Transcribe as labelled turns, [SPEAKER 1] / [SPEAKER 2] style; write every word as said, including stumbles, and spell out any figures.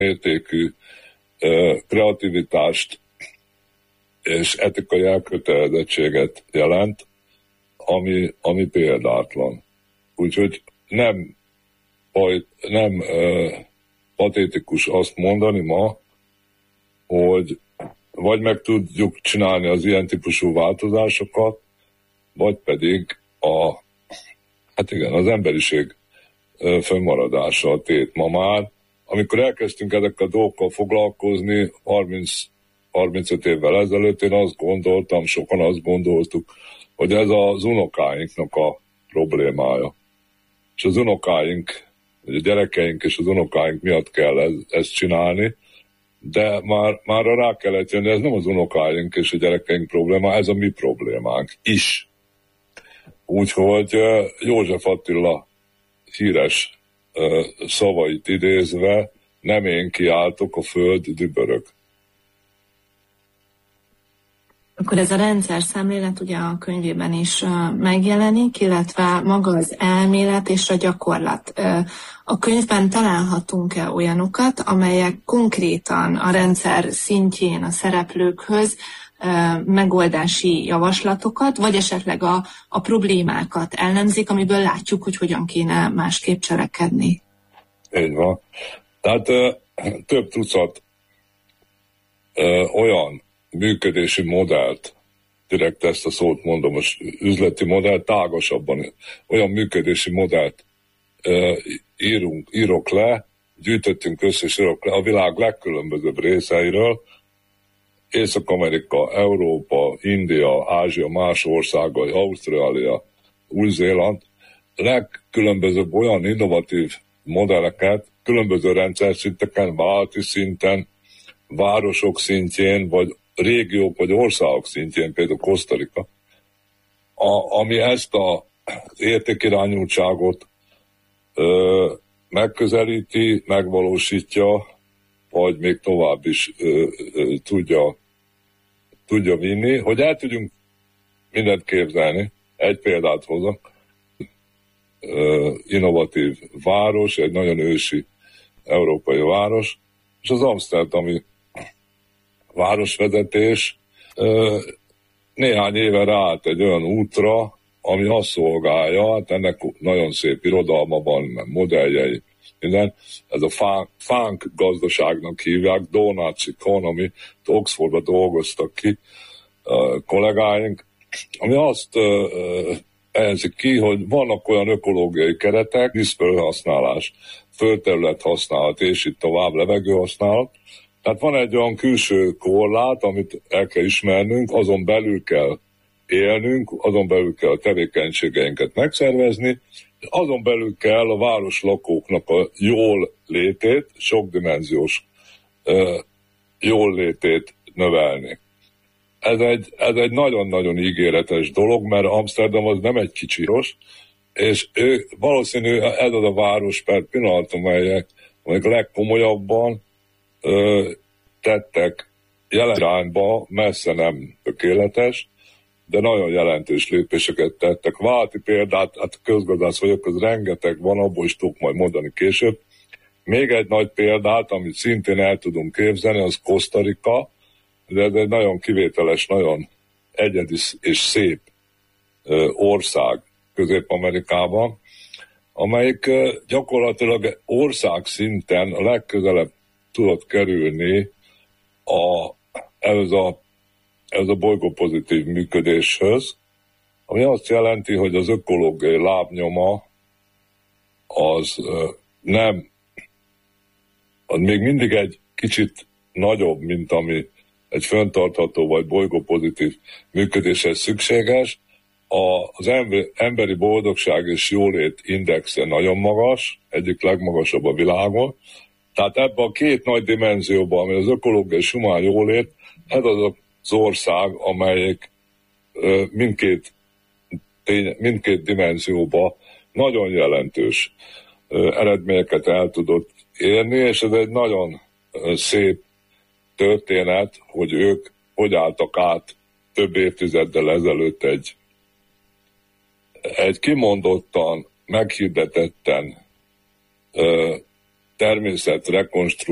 [SPEAKER 1] mértékű kreativitást és etikai elkötelezettséget jelent, ami, ami példátlan. Úgyhogy nem, nem uh, patétikus azt mondani ma, hogy vagy meg tudjuk csinálni az ilyen típusú változásokat, vagy pedig a, hát igen, az emberiség uh, fönnmaradása a tét ma már. Amikor elkezdtünk ezekkel a dolgokkal foglalkozni harminc, harmincöt évvel ezelőtt, én azt gondoltam, sokan azt gondoltuk, hogy ez az unokáinknak a problémája. És az unokáink, vagy a gyerekeink és az unokáink miatt kell ez, ezt csinálni, de már, már rá kellett jönni, ez nem az unokáink és a gyerekeink probléma, ez a mi problémánk is. Úgyhogy József Attila híres szavait idézve, nem én kiáltok, a föld dübörög.
[SPEAKER 2] Akkor ez a rendszer szemlélet ugye a könyvében is megjelenik, illetve maga az elmélet és a gyakorlat. A könyvben találhatunk-e olyanokat, amelyek konkrétan a rendszer szintjén a szereplőkhöz megoldási javaslatokat, vagy esetleg a, a problémákat elemzik, amiből látjuk, hogy hogyan kéne másképp cselekedni?
[SPEAKER 1] Így van. Tehát több tucat olyan működési modellt, direkt ezt a szót mondom, most üzleti modell, tágasabban olyan működési modellt e, írunk, írok le, gyűjtöttünk össze és írok le a világ legkülönbözőbb részeiről, Észak-Amerika, Európa, India, Ázsia, más országai, Ausztrália, Új-Zéland, legkülönbözőbb olyan innovatív modelleket, különböző rendszerszinteken, vállalati szinten, városok szintjén, vagy régiók vagy országok szintjén, például Costa Rica, a, ami ezt a, az értékirányultságot ö, megközelíti, megvalósítja, vagy még tovább is ö, ö, tudja, tudja vinni, hogy el tudjunk mindent képzelni. Egy példát hozok. Ö, innovatív város, egy nagyon ősi európai város, és az amszterdami városvezetés néhány éve ráállt egy olyan útra, ami azt szolgálja, hát ennek nagyon szép irodalma van, modelljei, minden. Ez a fánk, fánk gazdaságnak hívják, Donuts Economy, Oxfordba dolgoztak ki a kollégáink, ami azt elzik ki, hogy vannak olyan ökológiai keretek, vízfelhasználás, földterület használat, és itt tovább levegőhasználat. Tehát van egy olyan külső korlát, amit el kell ismernünk, azon belül kell élnünk, azon belül kell a tevékenységeinket megszervezni, azon belül kell a városlakóknak a jól létét, sokdimenziós uh, jól létét növelni. Ez egy, ez egy nagyon-nagyon ígéretes dolog, mert Amsterdam az nem egy kicsi város, és ő, valószínű ez az a város per pillanat, amelyek, amelyek legkomolyabban ö, tettek jelen irányba, messze nem tökéletes, de nagyon jelentős lépéseket tettek. Válti példát, hát közgazdász vagyok, az rengeteg van, abból is tudok majd mondani később. Még egy nagy példát, amit szintén el tudunk képzelni, az Costa Rica, de ez egy nagyon kivételes, nagyon egyedi és szép ö, ország Közép-Amerikában, amelyik ö, gyakorlatilag ország szinten a legközelebb tudott kerülni a, ez a, ez a bolygópozitív működéshöz, ami azt jelenti, hogy az ökológiai lábnyoma az ö, nem, az még mindig egy kicsit nagyobb, mint ami egy fenntartható vagy bolygópozitív működéshez szükséges. A, az emberi boldogság és jólét indexe nagyon magas, egyik legmagasabb a világon. Tehát ebben a két nagy dimenzióban, ami az ökológiai és humán jólét, ez az az ország, amelyik mindkét, mindkét dimenzióban nagyon jelentős eredményeket el tudott érni, és ez egy nagyon szép történet, hogy ők hogy álltak át több évtizeddel ezelőtt egy, egy kimondottan, meghirdetetten természetrekonstrukció